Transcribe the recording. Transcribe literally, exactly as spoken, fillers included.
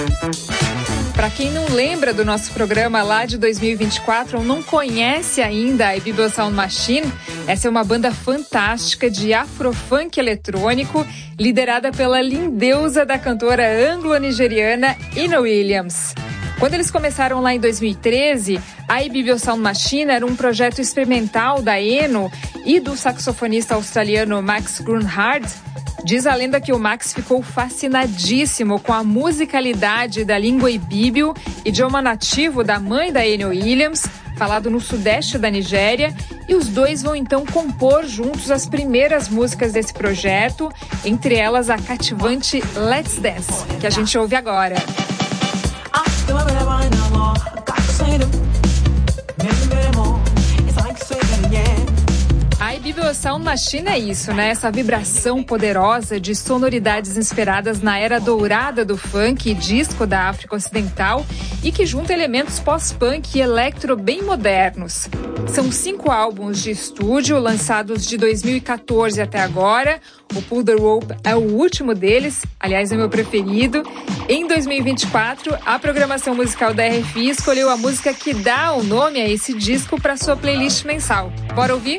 Para quem não lembra do nosso programa lá de dois mil e vinte e quatro ou não conhece ainda a Ibibo Sound Machine, essa é uma banda fantástica de afrofunk eletrônico, liderada pela lindeusa da cantora anglo-nigeriana Eno Williams. Quando eles começaram lá em dois mil e treze, a Ibibo Sound Machine era um projeto experimental da Eno e do saxofonista australiano Max Grunhard. Diz a lenda que o Max ficou fascinadíssimo com a musicalidade da língua ibibio, idioma nativo da mãe da Eno Williams, falado no sudeste da Nigéria, e os dois vão então compor juntos as primeiras músicas desse projeto, entre elas a cativante Let's Dance, que a gente ouve agora. A Ibibo Sound Machine é isso, né? Essa vibração poderosa de sonoridades inspiradas na era dourada do funk e disco da África Ocidental e que junta elementos pós-punk e electro bem modernos. São cinco álbuns de estúdio lançados de dois mil e catorze até agora. O Pull the Rope é o último deles, aliás é meu preferido. Em dois mil e vinte e quatro, a programação musical da R F I escolheu a música que dá o nome a esse disco para sua playlist mensal. Bora ouvir?